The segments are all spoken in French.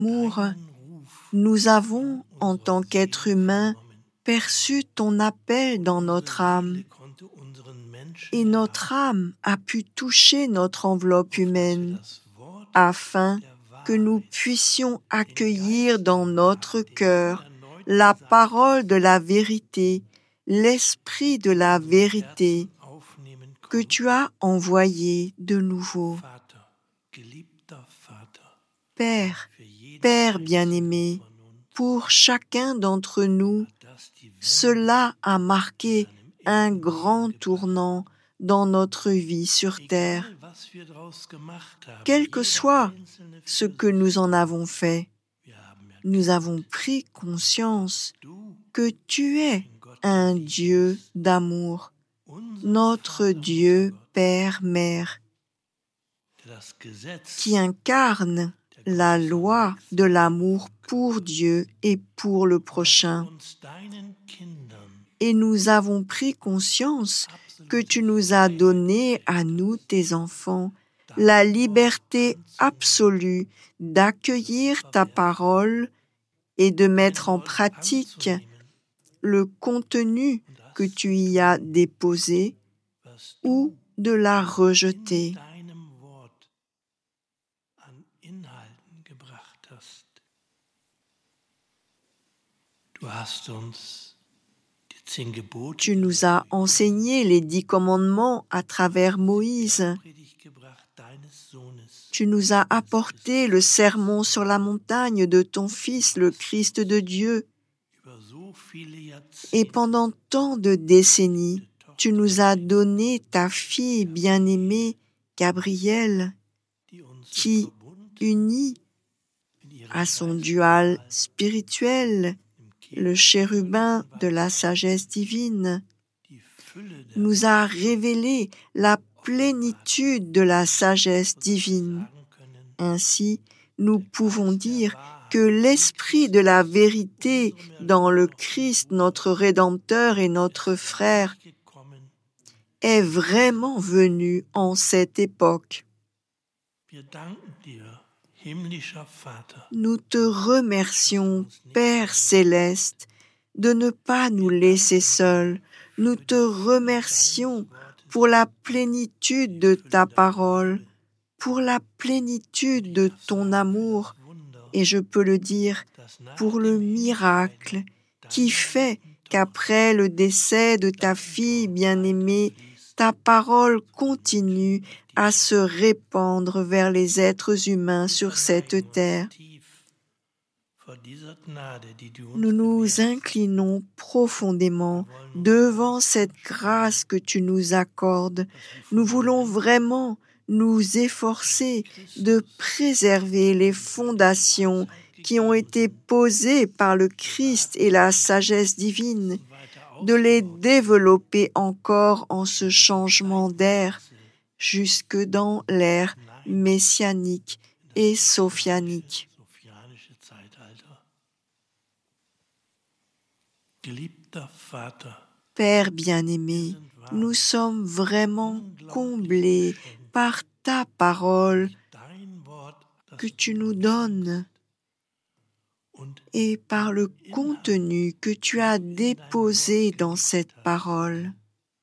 Amour, nous avons, en tant qu'être humain, perçu ton appel dans notre âme, et notre âme a pu toucher notre enveloppe humaine, afin que nous puissions accueillir dans notre cœur la parole de la vérité, l'esprit de la vérité que tu as envoyé de nouveau. Père, Père bien-aimé, pour chacun d'entre nous, cela a marqué un grand tournant dans notre vie sur terre. Quel que soit ce que nous en avons fait, nous avons pris conscience que tu es un Dieu d'amour, notre Dieu Père-Mère, qui incarne la loi de l'amour pour Dieu et pour le prochain. Et nous avons pris conscience que tu nous as donné à nous, tes enfants, la liberté absolue d'accueillir ta parole et de mettre en pratique le contenu que tu y as déposé ou de la rejeter. Tu nous as enseigné les 10 commandements à travers Moïse. Tu nous as apporté le sermon sur la montagne de ton Fils, le Christ de Dieu. Et pendant tant de décennies, tu nous as donné ta fille bien-aimée, Gabrielle, qui, unie à son dual spirituel, le chérubin de la sagesse divine, nous a révélé la plénitude de la sagesse divine. Ainsi, nous pouvons dire que l'esprit de la vérité dans le Christ, notre Rédempteur et notre Frère, est vraiment venu en cette époque. Nous te remercions, Père céleste, de ne pas nous laisser seuls. Nous te remercions pour la plénitude de ta parole, pour la plénitude de ton amour, et je peux le dire, pour le miracle qui fait qu'après le décès de ta fille bien-aimée, ta parole continue à se répandre vers les êtres humains sur cette terre. Nous nous inclinons profondément devant cette grâce que tu nous accordes. Nous voulons vraiment nous efforcer de préserver les fondations qui ont été posées par le Christ et la sagesse divine, de les développer encore en ce changement d'ère jusque dans l'ère messianique et sophianique. Père bien-aimé, nous sommes vraiment comblés par ta parole que tu nous donnes et par le contenu que tu as déposé dans cette parole.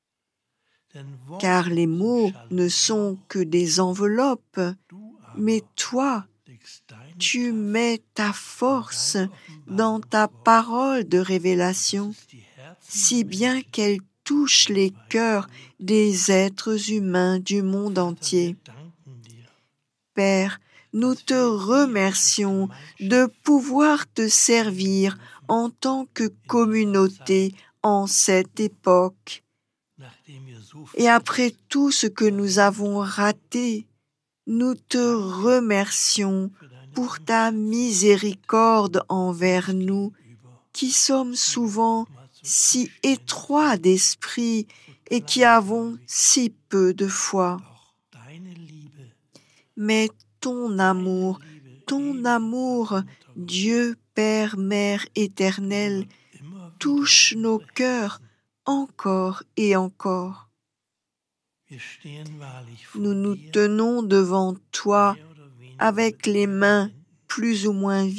Car les mots ne sont que des enveloppes, mais toi, tu mets ta force dans ta parole de révélation, si bien qu'elle touche les cœurs des êtres humains du monde entier. Père, nous te remercions de pouvoir te servir en tant que communauté en cette époque. Et après tout ce que nous avons raté, nous te remercions pour ta miséricorde envers nous, qui sommes souvent si étroits d'esprit et qui avons si peu de foi. Mais ton amour, Dieu Père, Mère éternelle, touche nos cœurs encore et encore. Nous nous tenons devant toi avec les mains plus ou moins